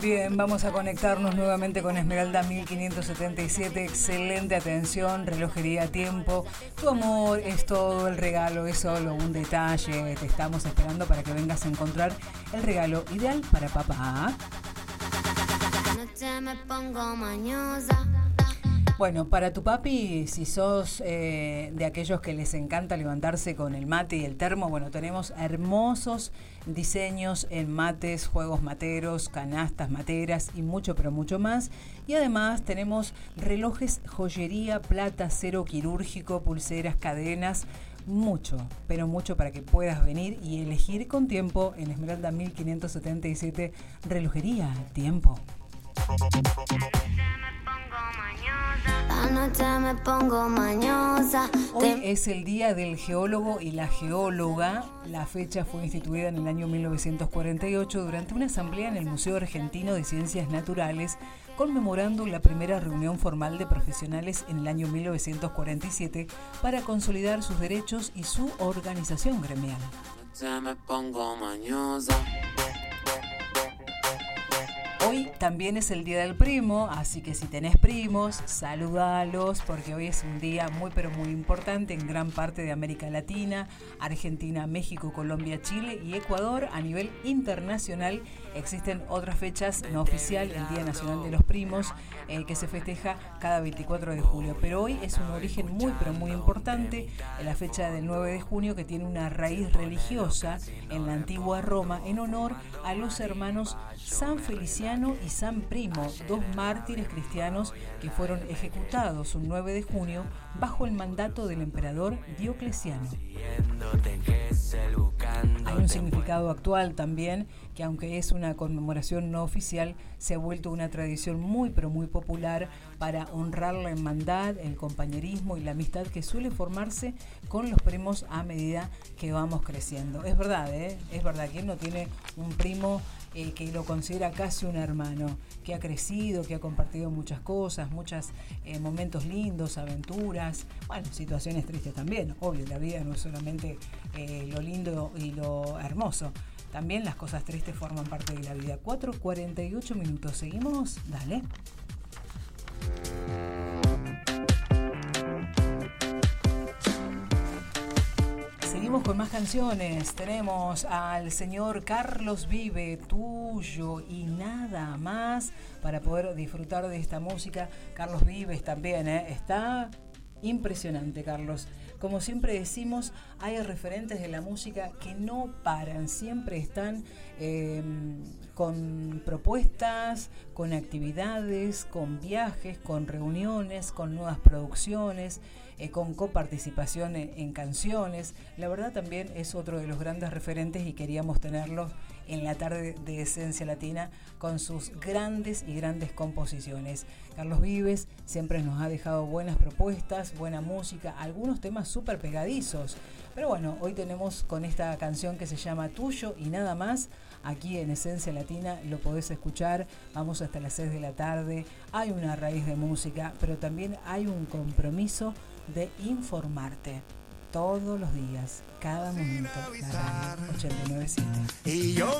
Bien, vamos a conectarnos nuevamente con Esmeralda 1577. Excelente atención, relojería a tiempo. Tu amor es todo, el regalo es solo un detalle. Te estamos esperando para que vengas a encontrar el regalo ideal para papá. Me pongo mañosa. Bueno, para tu papi, si sos de aquellos que les encanta levantarse con el mate y el termo, bueno, tenemos hermosos diseños en mates, juegos materos, canastas materas y mucho, pero mucho más. Y además tenemos relojes, joyería, plata, cero quirúrgico, pulseras, cadenas, mucho, pero mucho para que puedas venir y elegir con tiempo en Esmeralda 1577, relojería tiempo. Anoche me pongo mañosa. Hoy es el Día del Geólogo y la Geóloga. La fecha fue instituida en el año 1948 durante una asamblea en el Museo Argentino de Ciencias Naturales, conmemorando la primera reunión formal de profesionales en el año 1947 para consolidar sus derechos y su organización gremial. Anoche me pongo mañosa. Hoy también es el Día del Primo, así que si tenés primos, saludalos, porque hoy es un día muy pero muy importante en gran parte de América Latina, Argentina, México, Colombia, Chile y Ecuador. A nivel internacional existen otras fechas no oficial, el Día Nacional de los Primos, que se festeja cada 24 de julio. Pero hoy es un origen muy pero muy importante, la fecha del 9 de junio, que tiene una raíz religiosa en la antigua Roma en honor a los hermanos San Feliciano y San Primo, dos mártires cristianos que fueron ejecutados un 9 de junio bajo el mandato del emperador Diocleciano. Hay un significado actual también, que aunque es una conmemoración no oficial, se ha vuelto una tradición muy pero muy popular para honrar la hermandad, el compañerismo y la amistad que suele formarse con los primos a medida que vamos creciendo. Es verdad, es verdad, ¿quién no tiene un primo que lo considera casi un hermano, que ha crecido, que ha compartido muchas cosas, muchos momentos lindos, aventuras, bueno, situaciones tristes también? Obvio, la vida no es solamente lo lindo y lo hermoso, también las cosas tristes forman parte de la vida. 4:48 minutos, ¿seguimos? Dale. Seguimos con más canciones. Tenemos al señor Carlos Vive, Tuyo y Nada Más, para poder disfrutar de esta música. Carlos Vives también, está impresionante, Carlos. Como siempre decimos, hay referentes de la música que no paran, siempre están con propuestas, con actividades, con viajes, con reuniones, con nuevas producciones, con coparticipación en canciones. La verdad también es otro de los grandes referentes y queríamos tenerlo en la tarde de Esencia Latina con sus grandes y grandes composiciones. Carlos Vives siempre nos ha dejado buenas propuestas, buena música, algunos temas súper pegadizos. Pero bueno, hoy tenemos con esta canción que se llama Tuyo y Nada Más. Aquí en Esencia Latina lo podés escuchar, vamos hasta las 6 de la tarde. Hay una raíz de música, pero también hay un compromiso de informarte todos los días, cada momento. La radio 897. Y yo